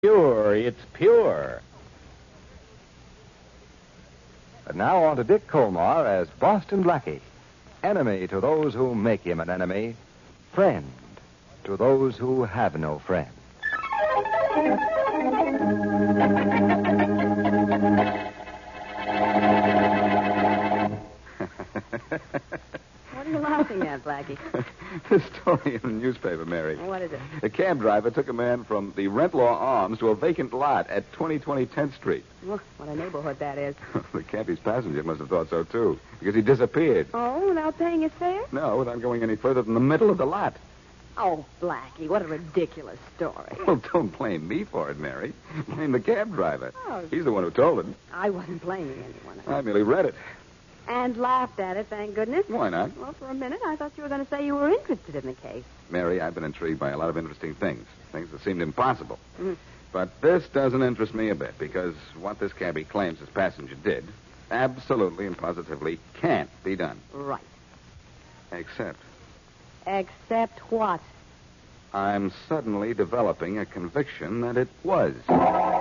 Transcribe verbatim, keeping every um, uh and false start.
Pure, it's pure. And now on to Dick Colmar as Boston Blackie. Enemy to those who make him an enemy. Friend to those who have no friend. What are you laughing at, Blackie? This story in the newspaper, Mary. What is it? A cab driver took a man from the Rent Law Arms to a vacant lot at twenty twenty tenth Street. Well, what a neighborhood that is. The cabbie's passenger must have thought so, too, because he disappeared. Oh, without paying his fare? No, without going any further than the middle of the lot. Oh, Blackie, what a ridiculous story. Well, don't blame me for it, Mary. Blame the cab driver. Oh. He's the one who told it. I wasn't blaming anyone. I merely read it. And laughed at it, thank goodness. Why not? Well, for a minute, I thought you were going to say you were interested in the case. Mary, I've been intrigued by a lot of interesting things. Things that seemed impossible. Mm. But this doesn't interest me a bit, because what this cabbie claims his passenger did absolutely and positively can't be done. Right. Except Except what? I'm suddenly developing a conviction that it was.